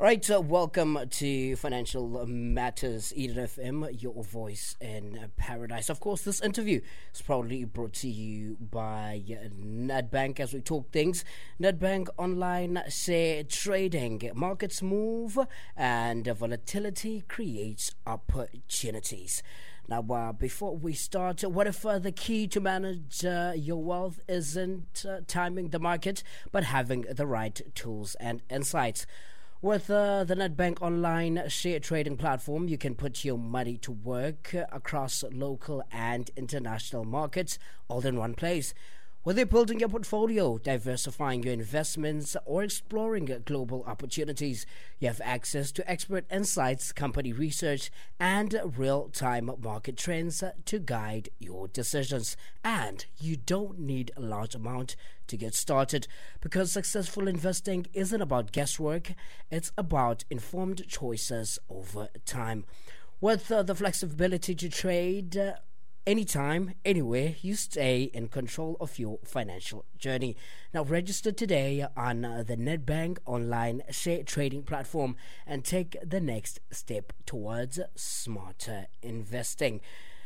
Right, so welcome to Financial Matters, Eden FM, your voice in paradise. Of course, this interview is proudly brought to you by Nedbank as we talk things. Nedbank online share trading. Markets move and volatility creates opportunities. Now, before we start, what if the key to manage your wealth isn't timing the market, but having the right tools and insights? With the Nedbank online share trading platform, you can put your money to work across local and international markets all in one place. Whether you're building your portfolio, diversifying your investments, or exploring global opportunities, you have access to expert insights, company research, and real-time market trends to guide your decisions. And you don't need a large amount to get started, because successful investing isn't about guesswork, it's about informed choices over time. With the flexibility to trade anytime, anywhere, you stay in control of your financial journey. Now register today on the Nedbank online share trading platform and take the next step towards smarter investing.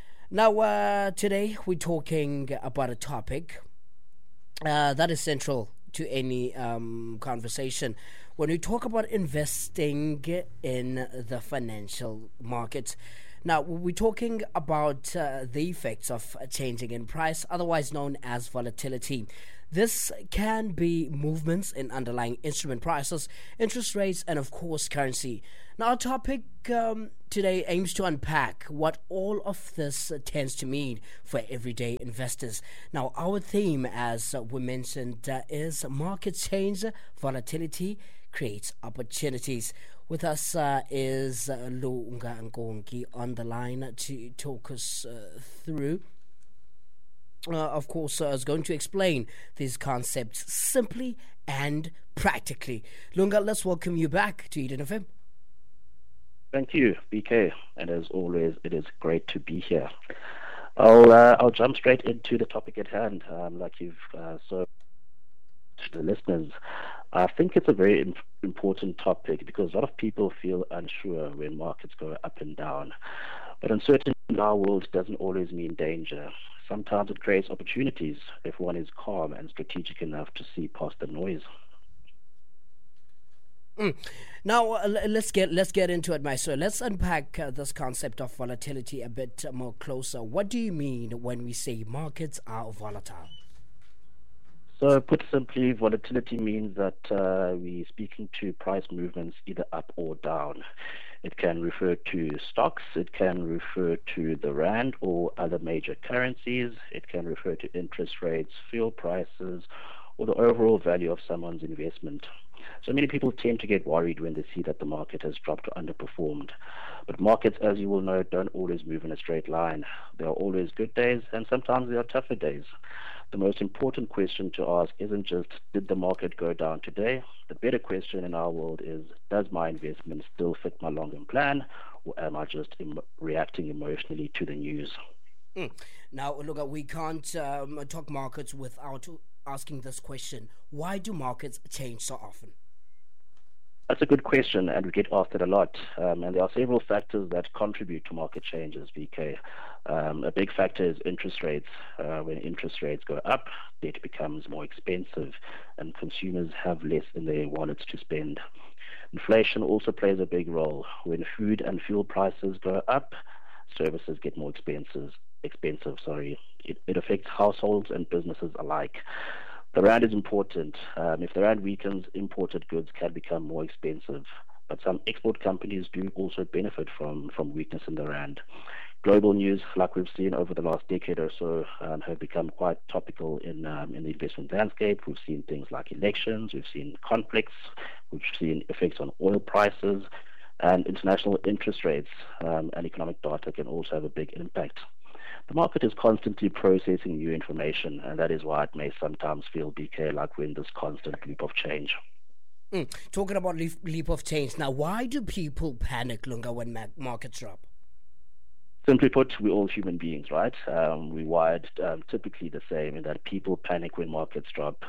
Now today we're talking about a topic that is central to any conversation. When we talk about investing in the financial markets, now, we're talking about the effects of changing in price, otherwise known as volatility. This can be movements in underlying instrument prices, interest rates, and of course, currency. Now, our topic today aims to unpack what all of this tends to mean for everyday investors. Now, our theme, as we mentioned, is market change, volatility creates opportunities. With us is Lunga Nkonki on the line to talk us through. Of course, is going to explain these concepts simply and practically. Lunga, let's welcome you back to Eden FM. Thank you, BK. And as always, it is great to be here. I'll jump straight into the topic at hand, like you've so to the listeners. I think it's a very important topic because a lot of people feel unsure when markets go up and down. But uncertainty in our world doesn't always mean danger. Sometimes it creates opportunities if one is calm and strategic enough to see past the noise. Now let's get into it, Maestro. Let's unpack this concept of volatility a bit more closer. What do you mean when we say markets are volatile? So put simply, volatility means that we're speaking to price movements either up or down. It can refer to stocks, it can refer to the rand or other major currencies, it can refer to interest rates, fuel prices, or the overall value of someone's investment. So many people tend to get worried when they see that the market has dropped or underperformed. But markets, as you will know, don't always move in a straight line. There are always good days and sometimes there are tougher days. The most important question to ask isn't just, did the market go down today? The better question in our world is, does my investment still fit my long-term plan, or am I just reacting emotionally to the news? Now, look, we can't talk markets without asking this question. Why do markets change so often? That's a good question, and we get asked it a lot. And there are several factors that contribute to market changes, BK. A big factor is interest rates. When interest rates go up, debt becomes more expensive, and consumers have less in their wallets to spend. Inflation also plays a big role. When food and fuel prices go up, services get more expensive. It affects households and businesses alike. The rand is important. If the rand weakens, imported goods can become more expensive. But some export companies do also benefit from weakness in the rand. Global news, like we've seen over the last decade or so, have become quite topical in the investment landscape. We've seen things like elections, we've seen conflicts, we've seen effects on oil prices, and international interest rates and economic data can also have a big impact. The market is constantly processing new information, and that is why it may sometimes feel, BK, like we're in this constant leap of change. Talking about leap of change, now why do people panic, Lunga, when markets drop? Simply put, we're all human beings, right? We're wired typically the same in that people panic when markets drop.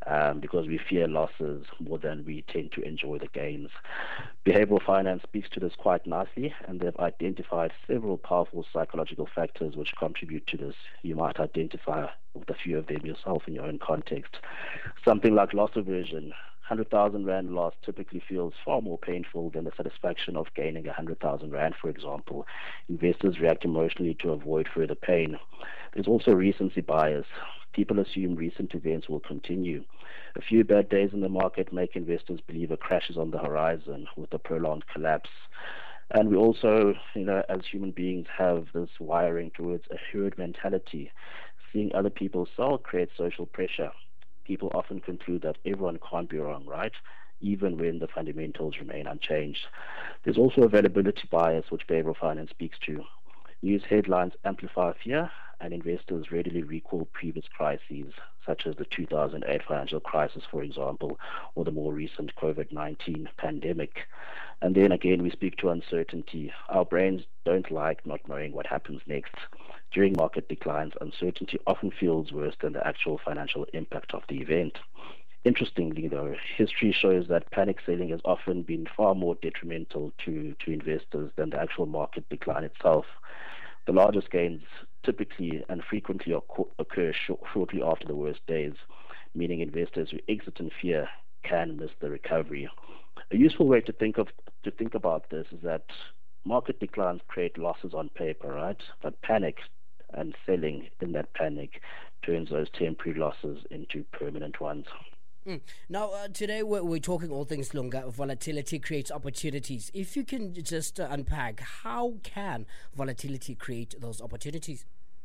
because we fear losses more than we tend to enjoy the gains. Behavioral finance speaks to this quite nicely, and they've identified several powerful psychological factors which contribute to this. You might identify with a few of them yourself in your own context. Something like loss aversion. 100,000 Rand loss typically feels far more painful than the satisfaction of gaining 100,000 Rand, for example. Investors react emotionally to avoid further pain. There's also recency bias. People assume recent events will continue. A few bad days in the market make investors believe a crash is on the horizon with a prolonged collapse. And we also, as human beings have this wiring towards a herd mentality. Seeing other people sell creates social pressure. People often conclude that everyone can't be wrong, right? Even when the fundamentals remain unchanged. There's also availability bias, which behavioral finance speaks to. News headlines amplify fear, and investors readily recall previous crises, such as the 2008 financial crisis, for example, or the more recent COVID-19 pandemic. And then again, we speak to uncertainty. Our brains don't like not knowing what happens next. During market declines, uncertainty often feels worse than the actual financial impact of the event. Interestingly, though, history shows that panic selling has often been far more detrimental to investors than the actual market decline itself. The largest gains typically and frequently occur shortly after the worst days, meaning investors who exit in fear can miss the recovery. A useful way to think about this is that market declines create losses on paper, right? But panic and selling in that panic turns those temporary losses into permanent ones. Now, today we're talking all things Lunga. Volatility creates opportunities. If you can just unpack, how can volatility create those opportunities?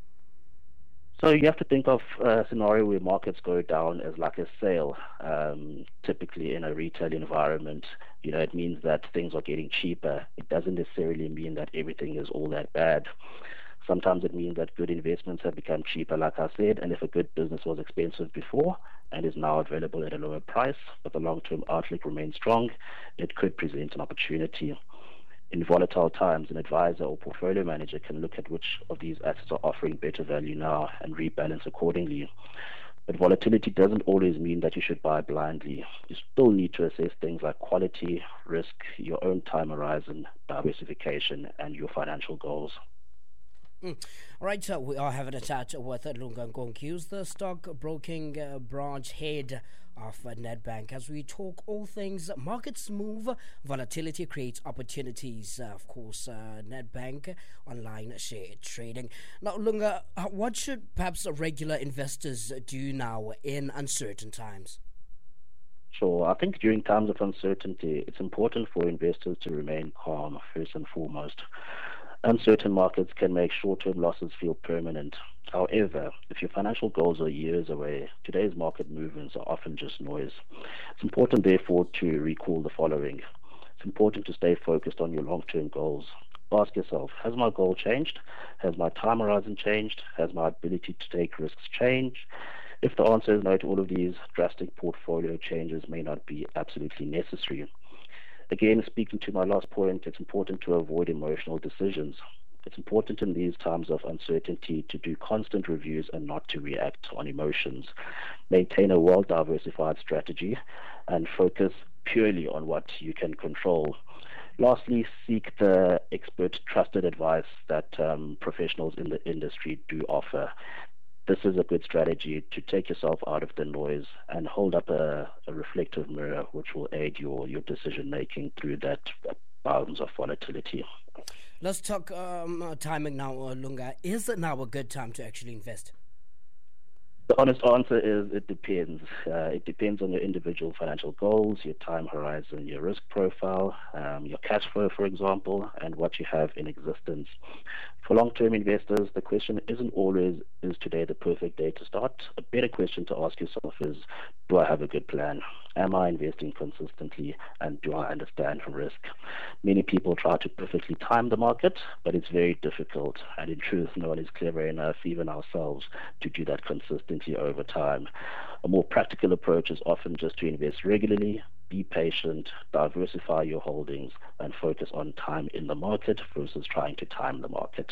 So you have to think of a scenario where markets go down as like a sale. Typically in a retail environment, it means that things are getting cheaper. It doesn't necessarily mean that everything is all that bad. Sometimes it means that good investments have become cheaper, like I said, and if a good business was expensive before and is now available at a lower price, but the long-term outlook remains strong, it could present an opportunity. In volatile times, an advisor or portfolio manager can look at which of these assets are offering better value now and rebalance accordingly. But volatility doesn't always mean that you should buy blindly. You still need to assess things like quality, risk, your own time horizon, diversification, and your financial goals. All right, so we are having a chat with Lunga Nkonkui, the stock broking branch head of Nedbank, as we talk all things markets move, volatility creates opportunities. Of course, Nedbank online share trading. Now, Lunga, what should perhaps regular investors do now in uncertain times? Sure. I think during times of uncertainty, it's important for investors to remain calm first and foremost. Uncertain markets can make short-term losses feel permanent. However, if your financial goals are years away, today's market movements are often just noise. It's important, therefore, to recall the following. It's important to stay focused on your long-term goals. Ask yourself, has my goal changed? Has my time horizon changed? Has my ability to take risks changed? If the answer is no to all of these, drastic portfolio changes may not be absolutely necessary. Again, speaking to my last point, it's important to avoid emotional decisions. It's important in these times of uncertainty to do constant reviews and not to react on emotions. Maintain a well-diversified strategy and focus purely on what you can control. Lastly, seek the expert, trusted advice that professionals in the industry do offer. This is a good strategy to take yourself out of the noise and hold up a reflective mirror, which will aid your decision making through that bounds of volatility. Let's talk timing now, Lunga. Is it now a good time to actually invest? The honest answer is it depends. It depends on your individual financial goals, your time horizon, your risk profile, your cash flow, for example, and what you have in existence. For long-term investors, the question isn't always, is today the perfect day to start? A better question to ask yourself is, do I have a good plan? Am I investing consistently? And do I understand risk? Many people try to perfectly time the market, but it's very difficult. And in truth, no one is clever enough, even ourselves, to do that consistently over time. A more practical approach is often just to invest regularly, be patient, diversify your holdings, and focus on time in the market versus trying to time the market.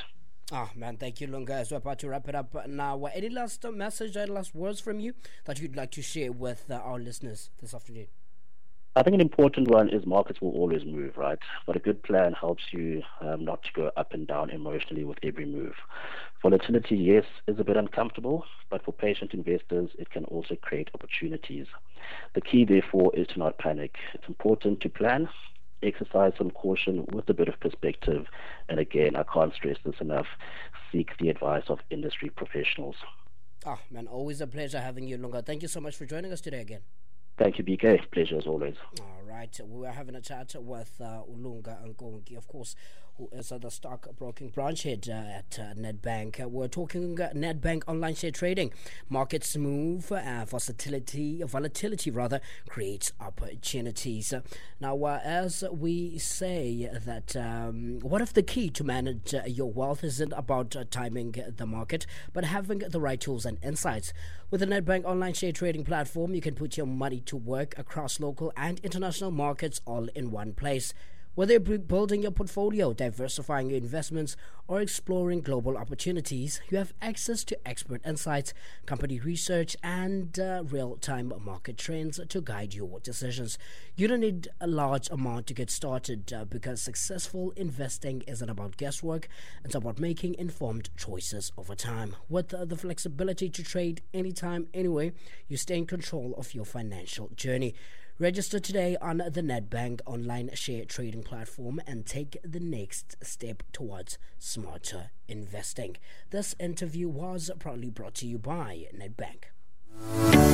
Ah, man, thank you, Lunga. As we're about to wrap it up now, any last message, any last words from you that you'd like to share with our listeners this afternoon? I think an important one is markets will always move, right? But a good plan helps you not to go up and down emotionally with every move. Volatility, yes, is a bit uncomfortable, but for patient investors, it can also create opportunities. The key, therefore, is to not panic. It's important to plan, exercise some caution with a bit of perspective, and again, I can't stress this enough, seek the advice of industry professionals. Ah, man, always a pleasure having you, Lunga. Thank you so much for joining us today again. Thank you, BK. Pleasure as always. All right, we were having a chat with Ulunga Nkongi, of course, who is the stock broking branch head at Nedbank. We're talking Nedbank online share trading. Markets move, volatility rather, creates opportunities. Now, as we say that, what if the key to manage your wealth isn't about timing the market, but having the right tools and insights? With the Nedbank online share trading platform, you can put your money to work across local and international markets all in one place. Whether you're building your portfolio, diversifying your investments, or exploring global opportunities, you have access to expert insights, company research, and real-time market trends to guide your decisions. You don't need a large amount to get started because successful investing isn't about guesswork. It's about making informed choices over time. With the flexibility to trade anytime, anywhere, you stay in control of your financial journey. Register today on the Nedbank online share trading platform and take the next step towards smarter investing. This interview was proudly brought to you by Nedbank.